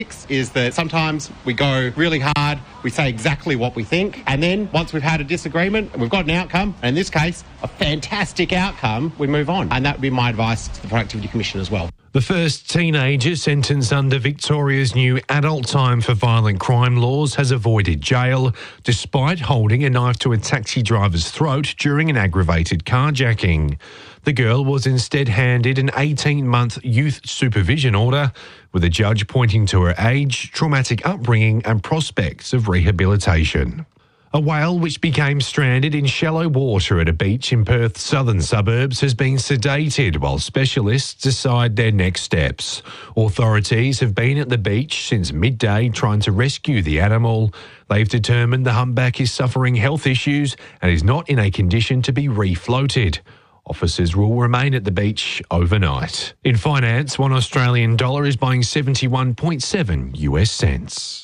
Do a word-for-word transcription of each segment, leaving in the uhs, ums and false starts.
is that sometimes we go really hard, we say exactly what we think, and then once we've had a disagreement and we've got an outcome, and in this case, a fantastic outcome, we move on. And that would be my advice to the Productivity Commission as well. The first teenager sentenced under Victoria's new adult time for violent crime laws has avoided jail despite holding a knife to a taxi driver's throat during an aggravated carjacking. The girl was instead handed an eighteen-month youth supervision order, with a judge pointing to her age, traumatic upbringing and prospects of rehabilitation. A whale which became stranded in shallow water at a beach in Perth's southern suburbs has been sedated while specialists decide their next steps. Authorities have been at the beach since midday trying to rescue the animal. They've determined the humpback is suffering health issues and is not in a condition to be refloated. Officers will remain at the beach overnight. In finance, one Australian dollar is buying seventy-one point seven US cents.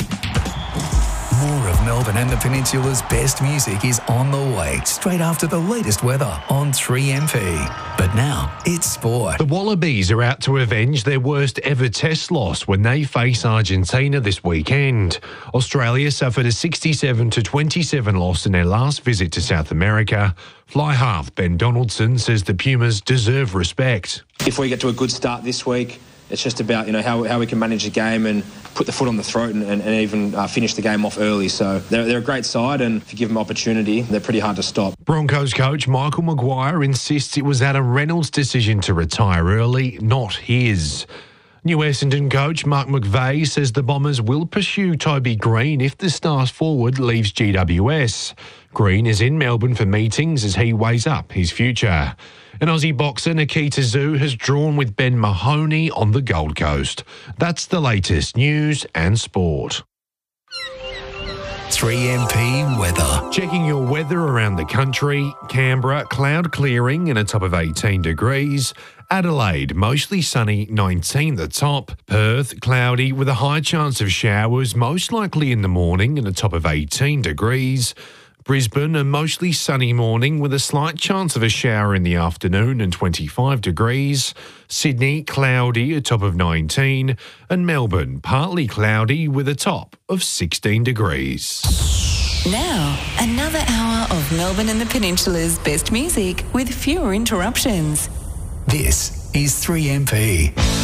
More of Melbourne and the Peninsula's best music is on the way, straight after the latest weather on three M P. But now, it's sport. The Wallabies are out to avenge their worst ever test loss when they face Argentina this weekend. Australia suffered a sixty-seven to twenty-seven loss in their last visit to South America. Fly half Ben Donaldson says the Pumas deserve respect. If we get to a good start this week, it's just about, you know, how, how we can manage the game and put the foot on the throat and, and, and even uh, finish the game off early. So they're, they're a great side, and if you give them opportunity, they're pretty hard to stop. Broncos coach Michael Maguire insists it was Adam Reynolds' decision to retire early, not his. New Essendon coach Mark McVeigh says the Bombers will pursue Toby Green if the Stars forward leaves G W S. Green is in Melbourne for meetings as he weighs up his future. An Aussie boxer, Nikita Zoo, has drawn with Ben Mahoney on the Gold Coast. That's the latest news and sport. three M P weather. Checking your weather around the country. Canberra, cloud clearing and a top of eighteen degrees. Adelaide, mostly sunny, nineteen the top. Perth, cloudy with a high chance of showers, most likely in the morning and a top of eighteen degrees. Brisbane, a mostly sunny morning with a slight chance of a shower in the afternoon and twenty-five degrees. Sydney, cloudy, a top of nineteen. And Melbourne, partly cloudy with a top of sixteen degrees. Now, another hour of Melbourne and the Peninsula's best music with fewer interruptions. This is three M P.